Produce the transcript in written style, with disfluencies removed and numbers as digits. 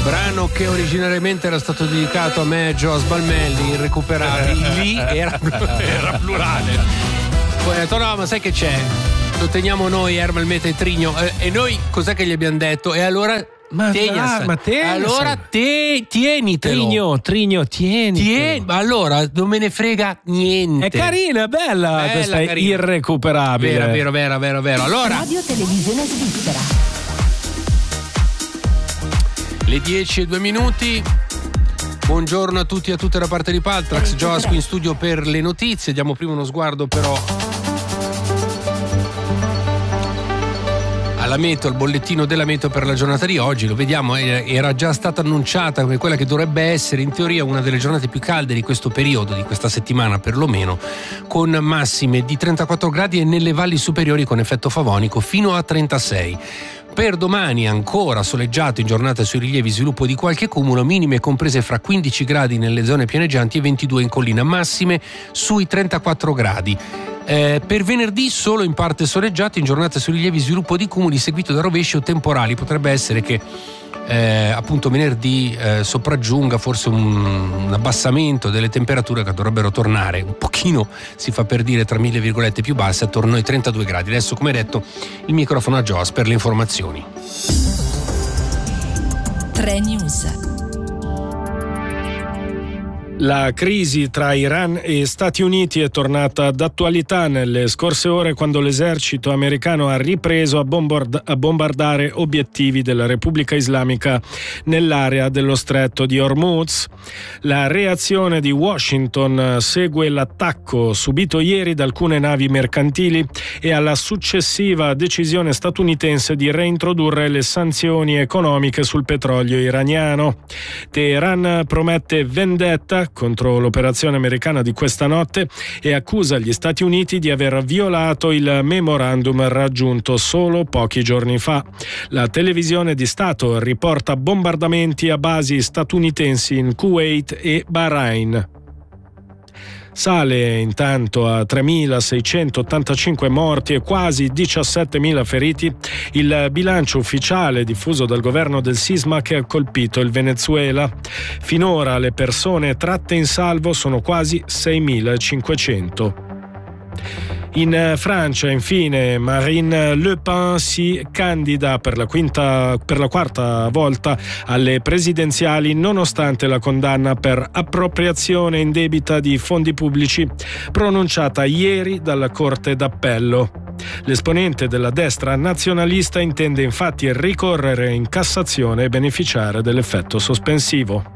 Brano che originariamente era stato dedicato a me e Joe Sbalmelli, Irrecuperabili, era plurale. Poi ho detto no, ma sai che c'è? Lo teniamo noi, Ermal, Meta e Trigno. E noi cos'è che gli abbiamo detto? E allora tienitelo. Trigno, tieni. Allora, non me ne frega niente. È carina, bella questa carina. Irrecuperabile. Vero. Allora, Radio Televisione Svizzera. Le 10:02. Buongiorno a tutti e a tutte da parte di Paltrax. Joas qui in studio per le notizie. Diamo prima uno sguardo però alla meteo, al bollettino della meteo per la giornata di oggi. Lo vediamo, era già stata annunciata come quella che dovrebbe essere in teoria una delle giornate più calde di questo periodo, di questa settimana perlomeno, con massime di 34 gradi e nelle valli superiori con effetto favonico fino a 36. Per domani ancora soleggiato in giornata sui rilievi, sviluppo di qualche cumulo, minime comprese fra 15 gradi nelle zone pianeggianti e 22 in collina, massime sui 34 gradi. Per venerdì solo in parte soleggiato in giornata sui rilievi, sviluppo di cumuli seguito da rovesci o temporali. Potrebbe essere che appunto venerdì sopraggiunga forse un abbassamento delle temperature che dovrebbero tornare un pochino, si fa per dire, tra mille virgolette più basse, attorno ai 32 gradi. Adesso, come detto, il microfono a Joas per le informazioni. 3 News. La crisi tra Iran e Stati Uniti è tornata d'attualità nelle scorse ore quando l'esercito americano ha ripreso a bombardare obiettivi della Repubblica Islamica nell'area dello stretto di Hormuz. La reazione di Washington segue l'attacco subito ieri da alcune navi mercantili e alla successiva decisione statunitense di reintrodurre le sanzioni economiche sul petrolio iraniano. Teheran promette vendetta contro l'operazione americana di questa notte e accusa gli Stati Uniti di aver violato il memorandum raggiunto solo pochi giorni fa. La televisione di Stato riporta bombardamenti a basi statunitensi in Kuwait e Bahrain. Sale intanto a 3.685 morti e quasi 17.000 feriti il bilancio ufficiale diffuso dal governo del sisma che ha colpito il Venezuela. Finora le persone tratte in salvo sono quasi 6.500. In Francia, infine, Marine Le Pen si candida per la quarta volta alle presidenziali nonostante la condanna per appropriazione indebita di fondi pubblici pronunciata ieri dalla Corte d'Appello. L'esponente della destra nazionalista intende infatti ricorrere in Cassazione e beneficiare dell'effetto sospensivo.